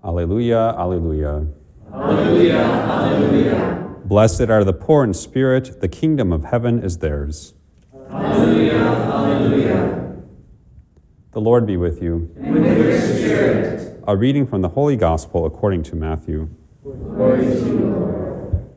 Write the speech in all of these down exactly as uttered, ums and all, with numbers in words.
Alleluia, alleluia. Alleluia, alleluia. Blessed are the poor in spirit, the kingdom of heaven is theirs. Alleluia, alleluia. The Lord be with you. And with your spirit. A reading from the Holy Gospel according to Matthew. Glory to you, Lord.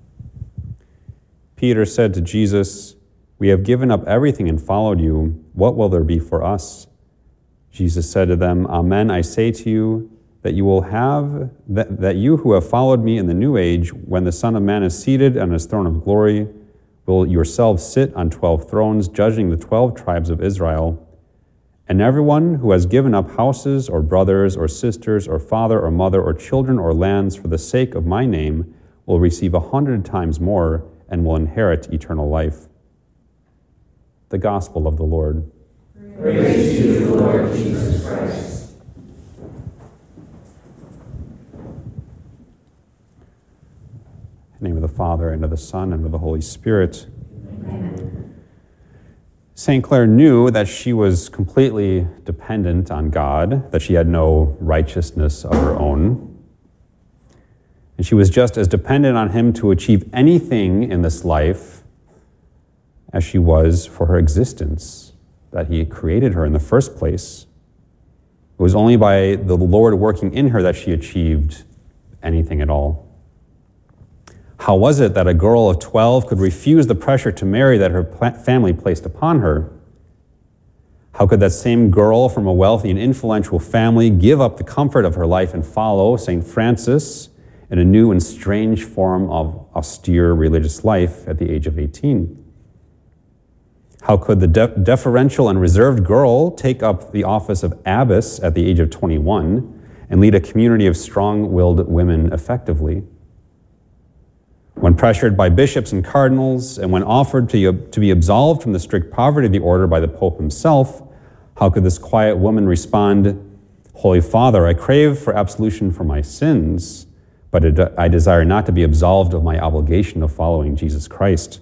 Peter said to Jesus, "We have given up everything and followed you. What will there be for us?" Jesus said to them, "Amen, I say to you, that you will have, that, that you who have followed me in the new age, when the Son of Man is seated on his throne of glory, will yourselves sit on twelve thrones, judging the twelve tribes of Israel. And everyone who has given up houses or brothers or sisters or father or mother or children or lands for the sake of my name will receive a hundred times more and will inherit eternal life." The Gospel of the Lord. Praise to you, Lord Jesus Christ. In the name of the Father, and of the Son, and of the Holy Spirit. Amen. Saint Clare knew that she was completely dependent on God, that she had no righteousness of her own. And she was just as dependent on him to achieve anything in this life as she was for her existence, that he created her in the first place. It was only by the Lord working in her that she achieved anything at all. How was it that a girl of twelve could refuse the pressure to marry that her family placed upon her? How could that same girl from a wealthy and influential family give up the comfort of her life and follow Saint Francis in a new and strange form of austere religious life at the age of eighteen? How could the de- deferential and reserved girl take up the office of abbess at the age of twenty-one and lead a community of strong-willed women effectively? When pressured by bishops and cardinals, and when offered to, to be absolved from the strict poverty of the order by the Pope himself, how could this quiet woman respond, "Holy Father, I crave for absolution for my sins, but I desire not to be absolved of my obligation of following Jesus Christ"?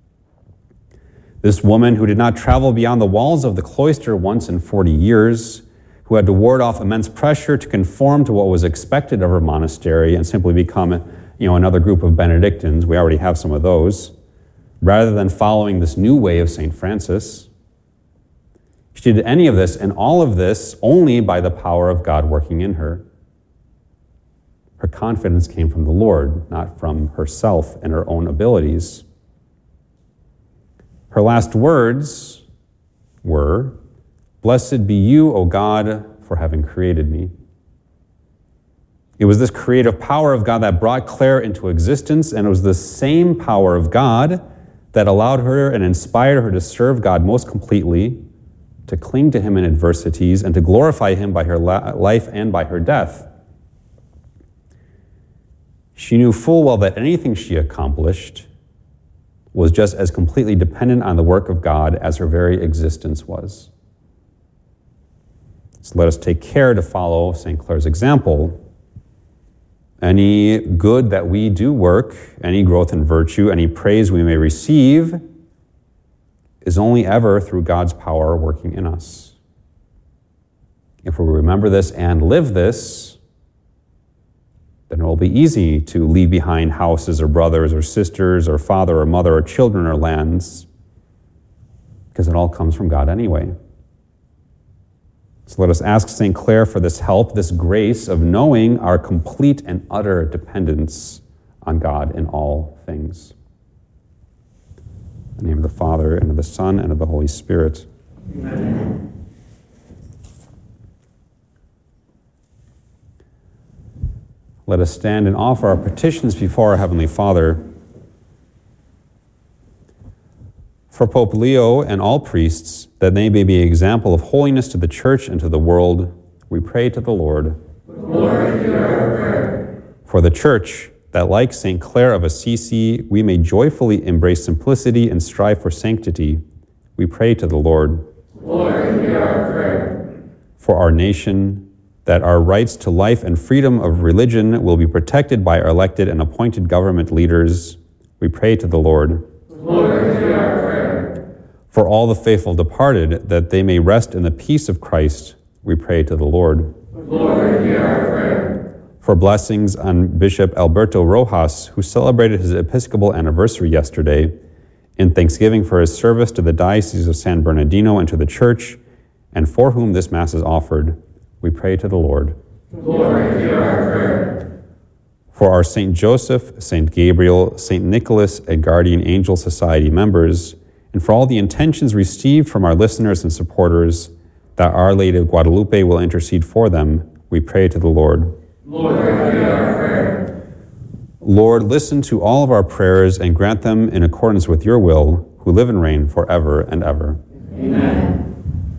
This woman, who did not travel beyond the walls of the cloister once in forty years, who had to ward off immense pressure to conform to what was expected of her monastery and simply become you know, another group of Benedictines, we already have some of those, rather than following this new way of Saint Francis. She did any of this and all of this only by the power of God working in her. Her confidence came from the Lord, not from herself and her own abilities. Her last words were, "Blessed be you, O God, for having created me." It was this creative power of God that brought Clare into existence, and it was the same power of God that allowed her and inspired her to serve God most completely, to cling to him in adversities, and to glorify him by her life and by her death. She knew full well that anything she accomplished was just as completely dependent on the work of God as her very existence was. So let us take care to follow Saint Clare's example. Any good that we do work, any growth in virtue, any praise we may receive, is only ever through God's power working in us. If we remember this and live this, then it will be easy to leave behind houses or brothers or sisters or father or mother or children or lands, because it all comes from God anyway. So let us ask Saint Clare for this help, this grace of knowing our complete and utter dependence on God in all things. In the name of the Father, and of the Son, and of the Holy Spirit. Amen. Let us stand and offer our petitions before our Heavenly Father. For Pope Leo and all priests, that they may be an example of holiness to the Church and to the world, we pray to the Lord. Lord, hear our prayer. For the Church, that like Saint Clare of Assisi, we may joyfully embrace simplicity and strive for sanctity, we pray to the Lord. Lord, hear our prayer. For our nation, that our rights to life and freedom of religion will be protected by our elected and appointed government leaders, we pray to the Lord. Lord, hear our prayer. For all the faithful departed, that they may rest in the peace of Christ, we pray to the Lord. Lord, hear our prayer. for blessings on Bishop Alberto Rojas, who celebrated his Episcopal anniversary yesterday, in thanksgiving for his service to the Diocese of San Bernardino and to the Church, and for whom this Mass is offered, we pray to the Lord. Lord, hear our prayer. For our Saint Joseph, Saint Gabriel, Saint Nicholas, and Guardian Angel Society members, and for all the intentions received from our listeners and supporters, that Our Lady of Guadalupe will intercede for them, we pray to the Lord. Lord, hear our prayer. Lord, listen to all of our prayers and grant them in accordance with your will, who live and reign forever and ever. Amen.